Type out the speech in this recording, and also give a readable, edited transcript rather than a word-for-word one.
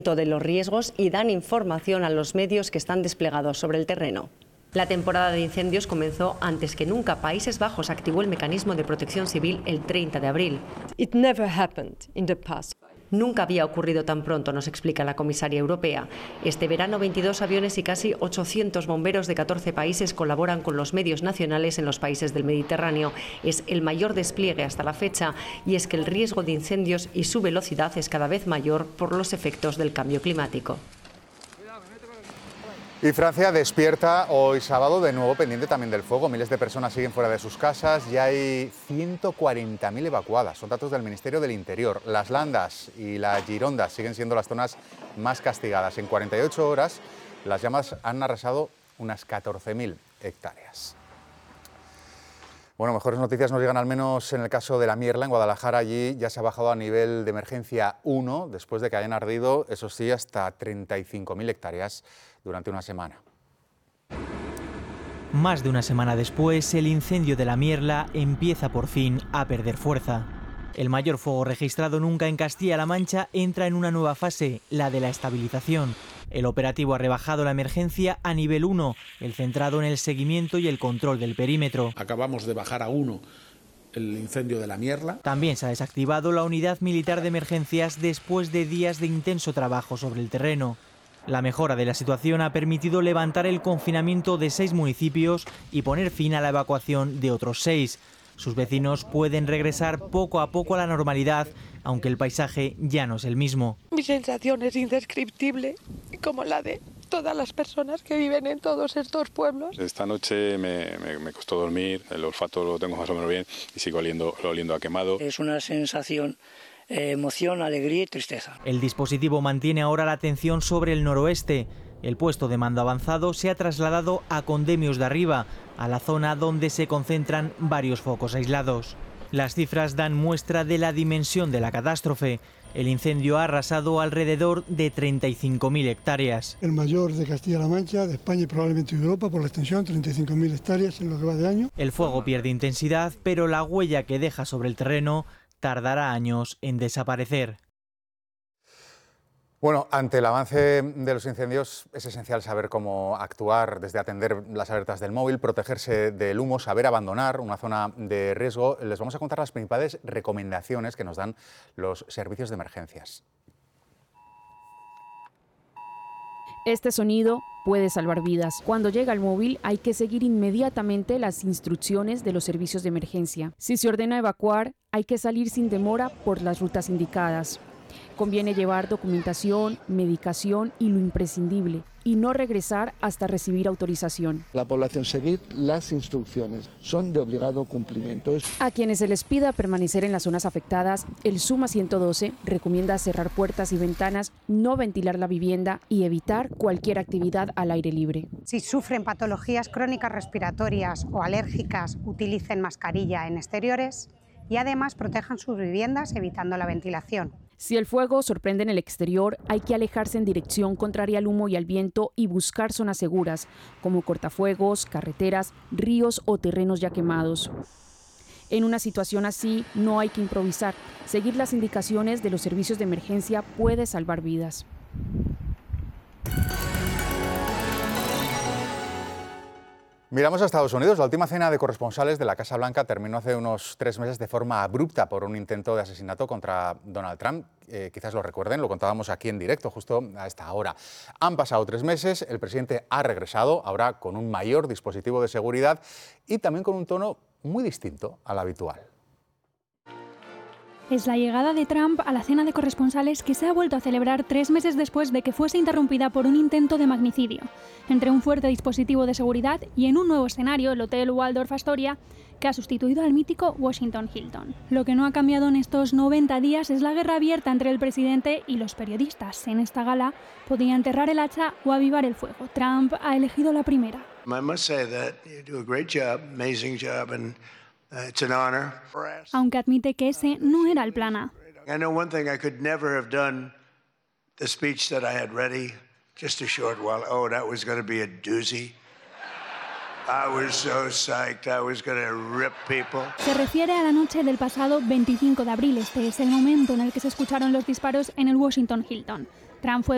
de los riesgos y dan información a los medios que están desplegados sobre el terreno. La temporada de incendios comenzó antes que nunca. Países Bajos activó el mecanismo de protección civil el 30 de abril. It never happened in the past. Nunca había ocurrido tan pronto, nos explica la comisaria europea. Este verano, 22 aviones y casi 800 bomberos de 14 países colaboran con los medios nacionales en los países del Mediterráneo. Es el mayor despliegue hasta la fecha, y es que el riesgo de incendios y su velocidad es cada vez mayor por los efectos del cambio climático. Y Francia despierta hoy sábado de nuevo pendiente también del fuego. Miles de personas siguen fuera de sus casas y hay 140.000 evacuadas. Son datos del Ministerio del Interior. Las Landas y la Gironda siguen siendo las zonas más castigadas. En 48 horas las llamas han arrasado unas 14.000 hectáreas. Bueno, mejores noticias nos llegan al menos en el caso de La Mierla, en Guadalajara. Allí ya se ha bajado a nivel de emergencia 1, después de que hayan ardido, eso sí, hasta 35.000 hectáreas durante una semana. Más de una semana después, el incendio de La Mierla empieza por fin a perder fuerza. El mayor fuego registrado nunca en Castilla-La Mancha entra en una nueva fase, la de la estabilización. El operativo ha rebajado la emergencia a nivel 1, el centrado en el seguimiento y el control del perímetro. Acabamos de bajar a 1 el incendio de La Mierla. También se ha desactivado la unidad militar de emergencias después de días de intenso trabajo sobre el terreno. La mejora de la situación ha permitido levantar el confinamiento de 6 municipios y poner fin a la evacuación de otros 6. Sus vecinos pueden regresar poco a poco a la normalidad, aunque el paisaje ya no es el mismo. Mi sensación es indescriptible, como la de todas las personas que viven en todos estos pueblos. Esta noche me costó dormir, el olfato lo tengo más o menos bien y sigo oliendo a quemado. Es una sensación, emoción, alegría y tristeza. El dispositivo mantiene ahora la atención sobre el noroeste. El puesto de mando avanzado se ha trasladado a Condemios de Arriba, a la zona donde se concentran varios focos aislados. Las cifras dan muestra de la dimensión de la catástrofe. El incendio ha arrasado alrededor de 35.000 hectáreas. El mayor de Castilla-La Mancha, de España y probablemente de Europa por la extensión, 35.000 hectáreas en lo que va de año. El fuego pierde intensidad, pero la huella que deja sobre el terreno tardará años en desaparecer. Bueno, ante el avance de los incendios es esencial saber cómo actuar, desde atender las alertas del móvil, protegerse del humo, saber abandonar una zona de riesgo. Les vamos a contar las principales recomendaciones que nos dan los servicios de emergencias. Este sonido puede salvar vidas. Cuando llega el móvil hay que seguir inmediatamente las instrucciones de los servicios de emergencia. Si se ordena evacuar, hay que salir sin demora por las rutas indicadas. Conviene llevar documentación, medicación y lo imprescindible, y no regresar hasta recibir autorización. La población seguir las instrucciones, son de obligado cumplimiento. A quienes se les pida permanecer en las zonas afectadas, el SUMA 112 recomienda cerrar puertas y ventanas, no ventilar la vivienda y evitar cualquier actividad al aire libre. Si sufren patologías crónicas respiratorias o alérgicas, utilicen mascarilla en exteriores y además protejan sus viviendas evitando la ventilación. Si el fuego sorprende en el exterior, hay que alejarse en dirección contraria al humo y al viento y buscar zonas seguras, como cortafuegos, carreteras, ríos o terrenos ya quemados. En una situación así, no hay que improvisar. Seguir las indicaciones de los servicios de emergencia puede salvar vidas. Miramos a Estados Unidos. La última cena de corresponsales de la Casa Blanca terminó hace unos 3 meses de forma abrupta por un intento de asesinato contra Donald Trump. Quizás lo recuerden, lo contábamos aquí en directo justo a esta hora. Han pasado 3 meses, el presidente ha regresado, ahora con un mayor dispositivo de seguridad y también con un tono muy distinto al habitual. Es la llegada de Trump a la cena de corresponsales que se ha vuelto a celebrar 3 meses después de que fuese interrumpida por un intento de magnicidio. Entre un fuerte dispositivo de seguridad y en un nuevo escenario, el Hotel Waldorf Astoria, que ha sustituido al mítico Washington Hilton. Lo que no ha cambiado en estos 90 días es la guerra abierta entre el presidente y los periodistas. En esta gala podía enterrar el hacha o avivar el fuego. Trump ha elegido la primera. I must say that you do a great job, amazing job, and it's an honor. Aunque admite que ese no era el plan A. I know one thing, I could never have done the speech that I had ready just a short while. Oh, that was going to be a doozy. I was so psyched, I was going to rip people. Se refiere a la noche del pasado 25 de abril. Este es el momento en el que se escucharon los disparos en el Washington Hilton. Trump fue